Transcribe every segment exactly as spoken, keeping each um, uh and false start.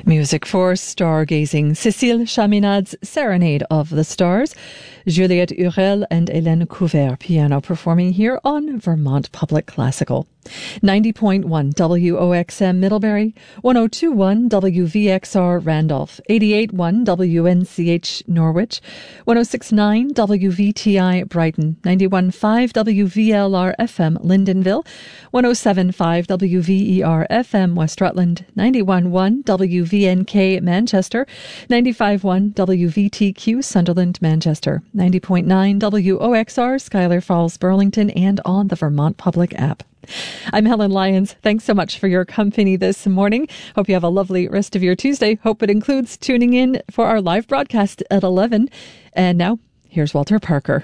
Music for stargazing. Cécile Chaminade's Serenade of the Stars. Juliette Hurel and Hélène Couvert piano performing here on Vermont Public Classical. ninety point one W O X M Middlebury, one oh two point one W V X R Randolph, eighty-eight point one W N C H Norwich, one oh six point nine W V T I Brighton, ninety-one point five W V L R F M Lyndonville, one oh seven point five W V E R F M West Rutland, ninety-one point one W V N K Manchester, ninety-five point one W V T Q Sunderland Manchester, ninety point nine W O X R Schuyler Falls Burlington, and on the Vermont Public app. I'm Helen Lyons. Thanks so much for your company this morning. Hope you have a lovely rest of your Tuesday. Hope it includes tuning in for our live broadcast at eleven. And now, here's Walter Parker.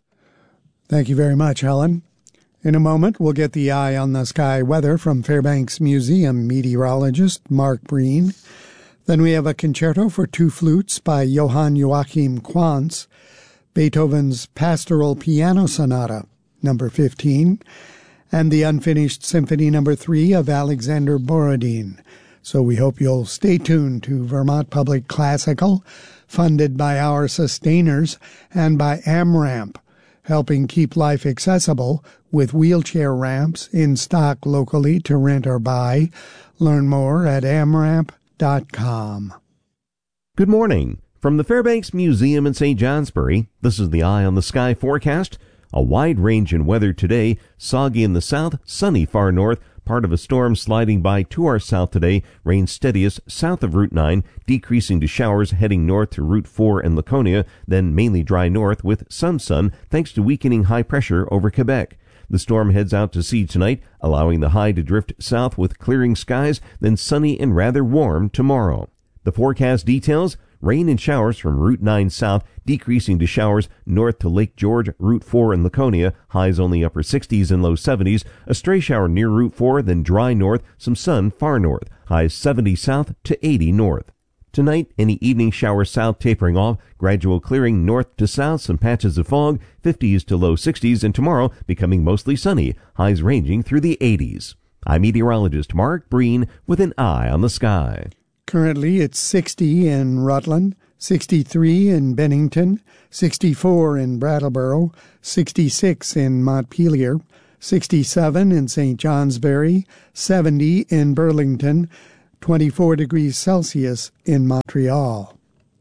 Thank you very much, Helen. In a moment, we'll get the eye on the sky weather from Fairbanks Museum meteorologist Mark Breen. Then we have a concerto for two flutes by Johann Joachim Quantz, Beethoven's Pastoral Piano Sonata, number fifteen, and the unfinished Symphony number three of Alexander Borodin. So we hope you'll stay tuned to Vermont Public Classical, funded by our sustainers and by AmRamp, helping keep life accessible with wheelchair ramps in stock locally to rent or buy. Learn more at amramp dot com. Good morning. From the Fairbanks Museum in Saint Johnsbury, this is the Eye on the Sky forecast. A wide range in weather today, soggy in the south, sunny far north, part of a storm sliding by to our south today, rain steadiest south of Route nine, decreasing to showers heading north to Route four and Laconia, then mainly dry north with some sun thanks to weakening high pressure over Quebec. The storm heads out to sea tonight, allowing the high to drift south with clearing skies, then sunny and rather warm tomorrow. The forecast details: rain and showers from Route nine south, decreasing to showers north to Lake George, Route four and Laconia, highs only upper sixties and low seventies, a stray shower near Route four, then dry north, some sun far north, highs seventy south to eighty north. Tonight, any evening showers south tapering off, gradual clearing north to south, some patches of fog, fifties to low sixties, and tomorrow becoming mostly sunny, highs ranging through the eighties. I'm meteorologist Mark Breen with an eye on the sky. Currently, it's sixty in Rutland, sixty-three in Bennington, sixty-four in Brattleboro, sixty-six in Montpelier, sixty-seven in Saint Johnsbury, seventy in Burlington, twenty-four degrees Celsius in Montreal.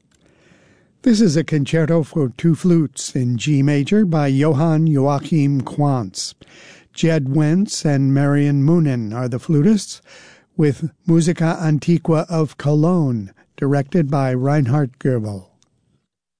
This is a concerto for two flutes in G major by Johann Joachim Quantz. Jed Wentz and Marion Moonen are the flutists, with Musica Antiqua of Cologne, directed by Reinhard Goebel.